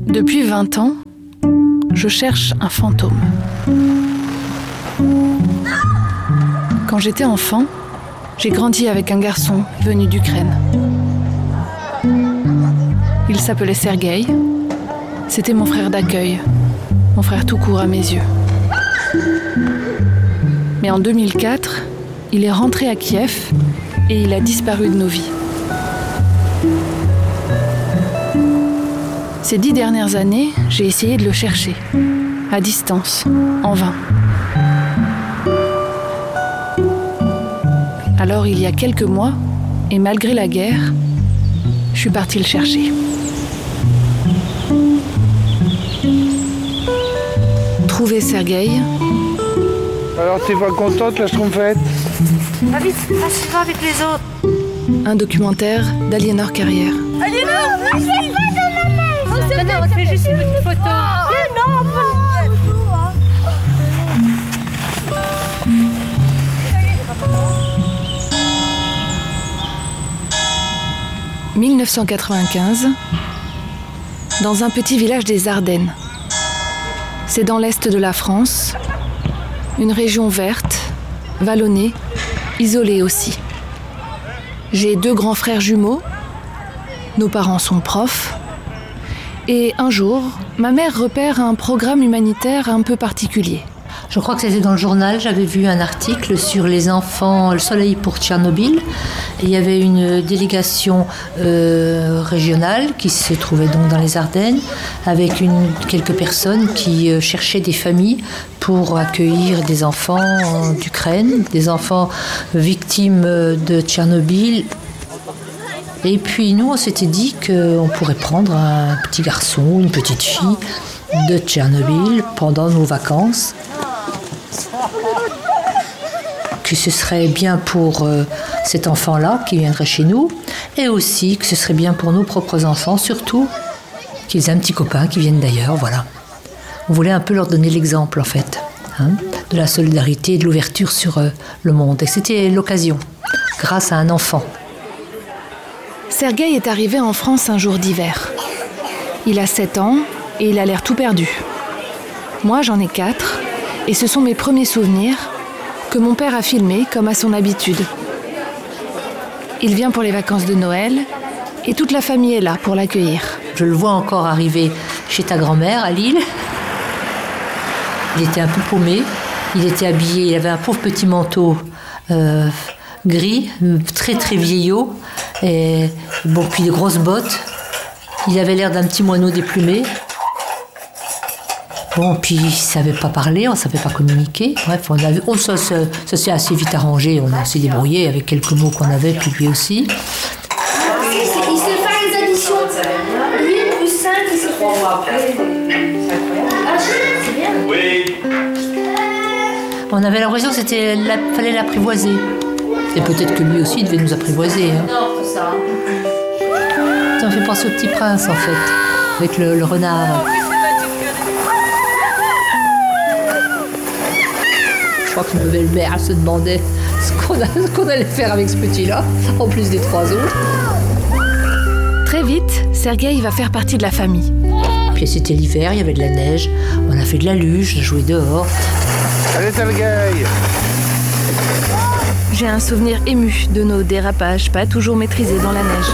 Depuis 20 ans, je cherche un fantôme. Quand j'étais enfant, j'ai grandi avec un garçon venu d'Ukraine. Il s'appelait Sergueï. C'était mon frère d'accueil, mon frère tout court à mes yeux. Mais en 2004, il est rentré à Kiev et il a disparu de nos vies. Ces 10 dernières années, j'ai essayé de le chercher, à distance, en vain. Alors, il y a quelques mois, et malgré la guerre, je suis partie le chercher. Trouver Sergueï. Alors, t'es pas contente, la Schtroumpfette? Va vite, va avec les autres. Un documentaire d'Aliénor Carrière. Aliénor, je vais pas dans ma main. On fait juste une petite photo. Non, pas 1995, dans un petit village des Ardennes. C'est dans l'est de la France, une région verte, vallonnée, isolée aussi. J'ai 2 grands frères jumeaux, nos parents sont profs, et un jour, ma mère repère un programme humanitaire un peu particulier. Je crois que c'était dans le journal, j'avais vu un article sur les enfants, le soleil pour Tchernobyl. Et il y avait une délégation régionale qui se trouvait donc dans les Ardennes, avec quelques personnes qui cherchaient des familles pour accueillir des enfants d'Ukraine, des enfants victimes de Tchernobyl. Et puis nous, on s'était dit qu'on pourrait prendre un petit garçon ou une petite fille de Tchernobyl pendant nos vacances. Que ce serait bien pour cet enfant-là qui viendrait chez nous, et aussi que ce serait bien pour nos propres enfants, surtout qu'ils aient un petit copain qui vienne d'ailleurs, voilà. On voulait un peu leur donner l'exemple, en fait, de la solidarité et de l'ouverture sur le monde. Et c'était l'occasion, grâce à un enfant. Sergueï est arrivé en France un jour d'hiver. Il a 7 ans et il a l'air tout perdu. Moi, j'en ai 4, et ce sont mes premiers souvenirs que mon père a filmé comme à son habitude. Il vient pour les vacances de Noël et toute la famille est là pour l'accueillir. Je le vois encore arriver chez ta grand-mère à Lille. Il était un peu paumé, il était habillé, il avait un pauvre petit manteau gris, très très vieillot, et bon, puis des grosses bottes. Il avait l'air d'un petit moineau déplumé. Bon, puis il ne savait pas parler, on ne savait pas communiquer. Bref, ça s'est assez vite arrangé, on s'est débrouillé avec quelques mots qu'on avait, puis lui aussi. Il sait faire les additions. 8 plus 5, il sait faire. Ah, c'est bien. Oui. On avait l'impression qu'il fallait l'apprivoiser. Et peut-être que lui aussi devait nous apprivoiser. Non, c'est ça. Ça me fait penser au Petit Prince, en fait, avec le renard. Je crois que ma belle-mère se demandait ce qu'on allait faire avec ce petit-là, en plus des 3 autres. Très vite, Sergueï va faire partie de la famille. Puis c'était l'hiver, il y avait de la neige, on a fait de la luge, on a joué dehors. Allez, Sergueï! J'ai un souvenir ému de nos dérapages, pas toujours maîtrisés dans la neige.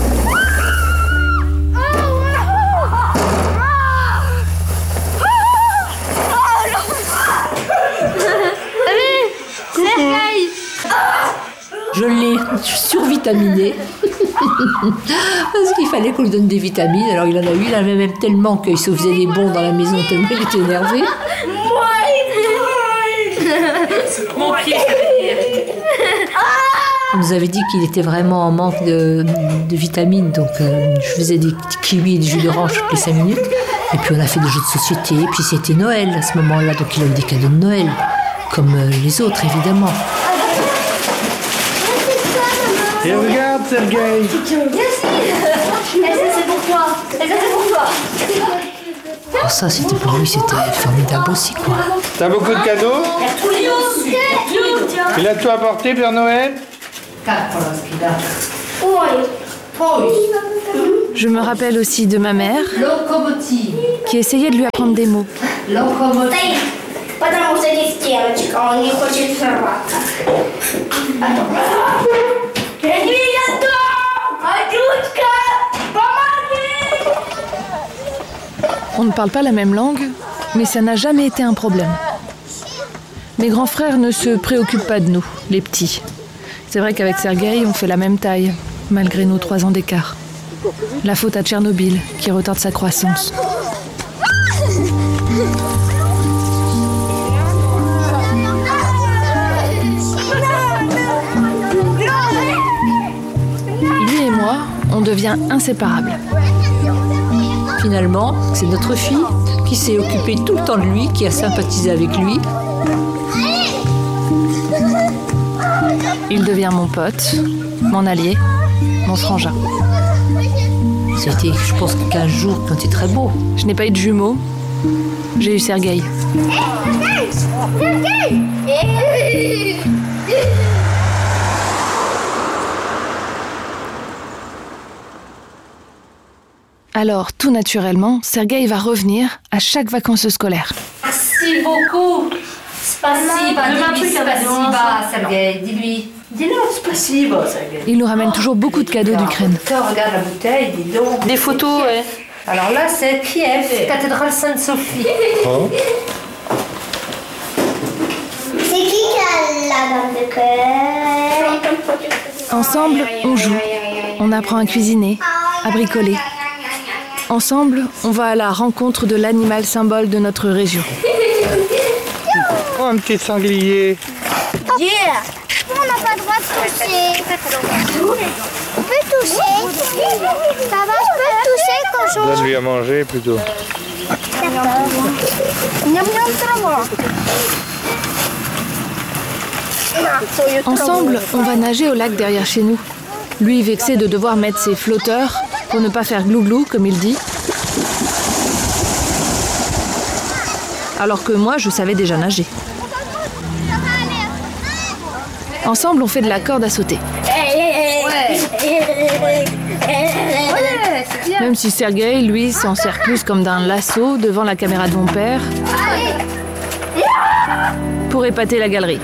Je l'ai survitaminé. Parce qu'il fallait qu'on lui donne des vitamines. Alors il en a eu, il en avait même tellement qu'il se faisait des bonds dans la maison, tellement il était énervé. Mon pied, On nous avait dit qu'il était vraiment en manque de vitamines, donc je faisais des kiwis et des jus d'orange toutes les 5 minutes. Et puis on a fait des jeux de société, et puis c'était Noël à ce moment-là, donc il a eu des cadeaux de Noël, comme les autres évidemment. Et regarde, Sergueï! Et ça, c'est pour toi. Et ça, c'est pour toi. Alors ça, c'était pour lui, c'était formidable aussi, quoi. T'as beaucoup de cadeaux? Il a tout apporté, Père Noël? Je me rappelle aussi de ma mère, Locomotive. qui essayait de lui apprendre des mots. Стоит, потому что здесь девочка, он не хочет сорваться. Ребята! Адючка! Помоги! On ne parle pas la même langue, mais ça n'a jamais été un problème. Mes grands frères ne se préoccupent pas de nous, les petits. C'est vrai qu'avec Sergueï, on fait la même taille, malgré nos 3 ans d'écart. La faute à Tchernobyl, qui retarde sa croissance. Lui et moi, on devient inséparables. Finalement, c'est notre fille qui s'est occupée tout le temps de lui, qui a sympathisé avec lui. Il devient mon pote, mon allié, mon frangin. C'était, je pense, 15 jours quand il est très beau. Je n'ai pas eu de jumeaux, j'ai eu Sergueï. Alors, tout naturellement, Sergueï va revenir à chaque vacances scolaires. Merci beaucoup. Spasiba, dis-lui spasiba, Sergueï, dis-lui. Dis-le spasiba, Sergueï. Il nous ramène toujours beaucoup de cadeaux d'Ukraine. Regarde la bouteille, dis donc. Des photos, ouais. Alors là, c'est Kiev, cathédrale Sainte-Sophie. Oh. C'est qui a la dame de cœur? Ensemble, on joue, on apprend à cuisiner, à bricoler. Ensemble, on va à la rencontre de l'animal symbole de notre région. Oh, un petit sanglier. Yeah. On n'a pas le droit de toucher. On peut toucher. Ça va, je peux toucher quand je... Donne-lui à manger plutôt. Ensemble, on va nager au lac derrière chez nous. Lui vexé de devoir mettre ses flotteurs pour ne pas faire glouglou, comme il dit. Alors que moi, je savais déjà nager. Ensemble, on fait de la corde à sauter. Même si Sergueï, lui, s'en sert plus comme d'un lasso devant la caméra de mon père pour épater la galerie.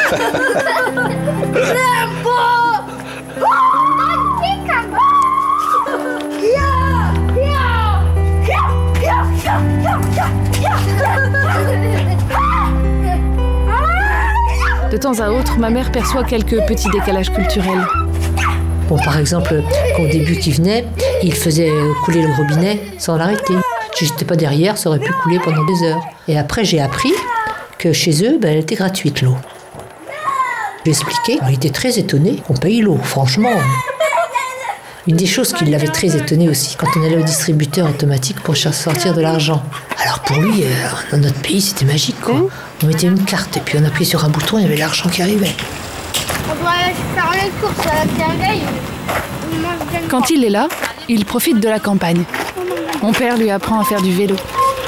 De temps à autre, ma mère perçoit quelques petits décalages culturels. Bon, par exemple, au début qu'il venait, il faisait couler le robinet sans l'arrêter. Si j'étais pas derrière, ça aurait pu couler pendant des heures. Et après, j'ai appris que chez eux, elle était gratuite, l'eau. J'ai expliqué, il était très étonné qu'on paye l'eau, franchement. Une des choses qui l'avait très étonné aussi, quand on allait au distributeur automatique pour sortir de l'argent. Alors pour lui, dans notre pays, c'était magique, quoi. On mettait une carte et puis on appuyait sur un bouton, il y avait l'argent qui arrivait. On doit faire les courses avec Sergueï. Quand il est là, il profite de la campagne. Mon père lui apprend à faire du vélo.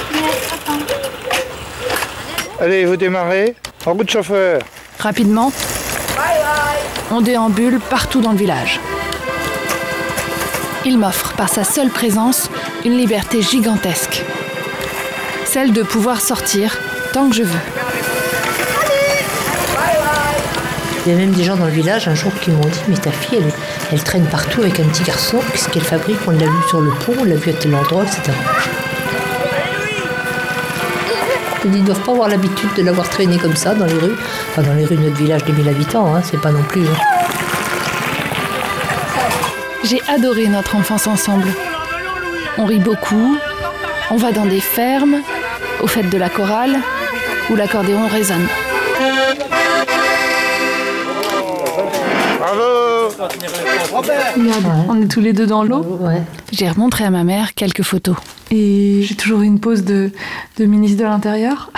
Allez, vous démarrez. En route, chauffeur. Rapidement, on déambule partout dans le village. Il m'offre, par sa seule présence, une liberté gigantesque. Celle de pouvoir sortir tant que je veux. Il y a même des gens dans le village un jour qui m'ont dit « Mais ta fille, elle traîne partout avec un petit garçon. Qu'est-ce qu'elle fabrique? On l'a vu sur le pont, on l'a vu à tel endroit, etc. » Ils ne doivent pas avoir l'habitude de l'avoir traînée comme ça dans les rues. Enfin, dans les rues de notre village de 1000 habitants, hein, c'est pas non plus... J'ai adoré notre enfance ensemble. On rit beaucoup, on va dans des fermes, aux fêtes de la chorale, où l'accordéon résonne. Bravo! Regarde, on est tous les deux dans l'eau. Ouais. J'ai remontré à ma mère quelques photos. Et j'ai toujours une pose de ministre de l'Intérieur.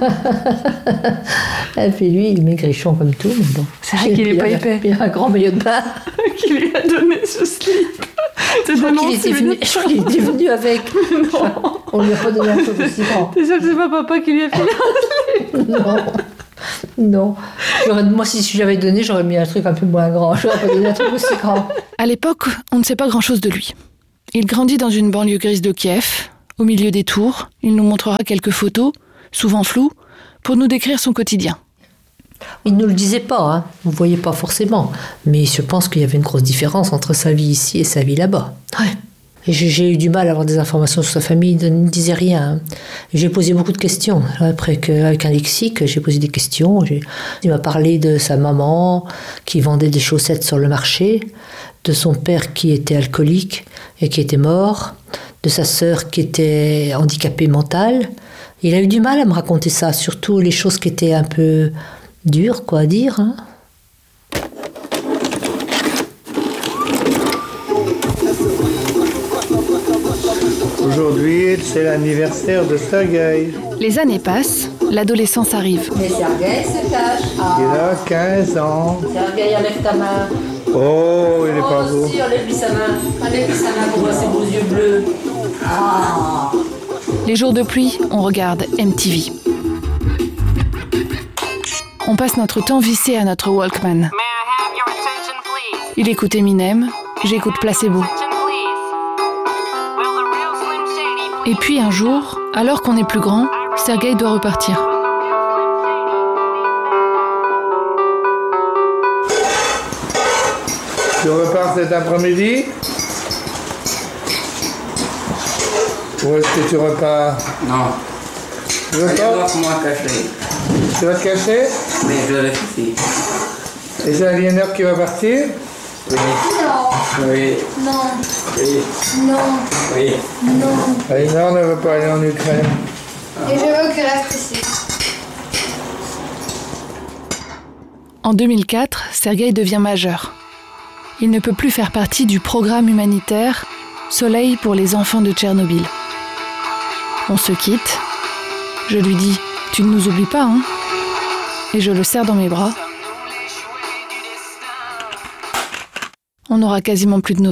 Et puis lui, il est maigrichon comme tout, mais bon. C'est vrai qu'il est pas épais. Il a un grand maillot de bain. Qui lui a donné ce slip. Je crois qu'il était venu avec. Non. On lui a pas donné un truc aussi grand. T'es sûr que c'est pas papa qui lui a filé un slip? Non. Moi, si je lui avais donné, j'aurais mis un truc un peu moins grand. Je n'aurais pas donné un truc aussi grand. À l'époque, on ne sait pas grand-chose de lui. Il grandit dans une banlieue grise de Kiev, Au milieu des tours, il nous montrera quelques photos, souvent floues, pour nous décrire son quotidien. Il ne nous le disait pas, hein. Vous ne voyez pas forcément. Mais je pense qu'il y avait une grosse différence entre sa vie ici et sa vie là-bas. Ouais. Et j'ai eu du mal à avoir des informations sur sa famille, il ne disait rien. Hein. J'ai posé beaucoup de questions. Après qu'avec un lexique, j'ai posé des questions. Il m'a parlé de sa maman qui vendait des chaussettes sur le marché, de son père qui était alcoolique et qui était mort, de sa sœur qui était handicapée mentale. Il a eu du mal à me raconter ça, surtout les choses qui étaient un peu dures, quoi, à dire. Hein. Aujourd'hui, c'est l'anniversaire de Sergueï. Les années passent, l'adolescence arrive. Mais Sergueï se cache. Il a 15 ans. Sergueï, enlève ta main. Oh, il est pas beau. Si, enlève-lui sa main. Enlève-lui sa main pour voir ses beaux yeux bleus. Ah. Les jours de pluie, on regarde MTV. On passe notre temps vissé à notre Walkman. Il écoute Eminem, j'écoute Placebo. Et puis un jour, alors qu'on est plus grand, Sergueï doit repartir. Tu repars cet après-midi? Où est-ce que tu repars? Non. Tu veux Je pas? dois moi cacher. Tu vas te cacher? Mais je reste ici. Et c'est Aliénor qui va partir? Oui. Non, Oui. non, Oui. non, Oui. non. Aliénor ne veut pas aller en Ukraine. Et je veux que reste ici. En 2004, Sergueï devient majeur. Il ne peut plus faire partie du programme humanitaire Soleil pour les enfants de Tchernobyl. On se quitte. Je lui dis « Tu ne nous oublies pas, hein ?» Et je le serre dans mes bras. On n'aura quasiment plus de nouvelles.